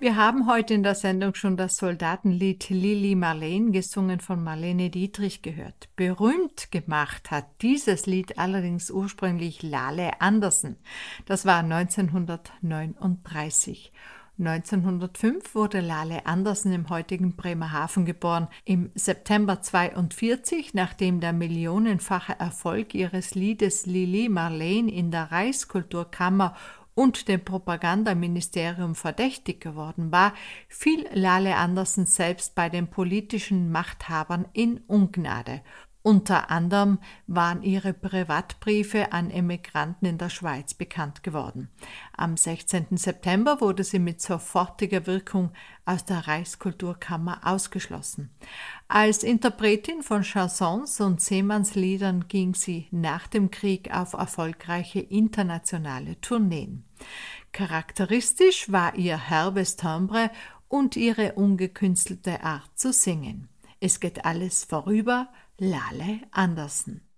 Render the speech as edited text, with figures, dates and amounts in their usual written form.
Wir haben heute in der Sendung schon das Soldatenlied Lili Marleen, gesungen von Marlene Dietrich, gehört. Berühmt gemacht hat dieses Lied allerdings ursprünglich Lale Andersen. Das war 1939. 1905 wurde Lale Andersen im heutigen Bremerhaven geboren. Im September 1942, nachdem der millionenfache Erfolg ihres Liedes Lili Marleen in der Reichskulturkammer und dem Propagandaministerium verdächtig geworden war, fiel Lale Andersen selbst bei den politischen Machthabern in Ungnade. Unter anderem waren ihre Privatbriefe an Emigranten in der Schweiz bekannt geworden. Am 16. September wurde sie mit sofortiger Wirkung aus der Reichskulturkammer ausgeschlossen. Als Interpretin von Chansons und Seemannsliedern ging sie nach dem Krieg auf erfolgreiche internationale Tourneen. Charakteristisch war ihr herbes Timbre und ihre ungekünstelte Art zu singen. Es geht alles vorüber, Lale Andersen.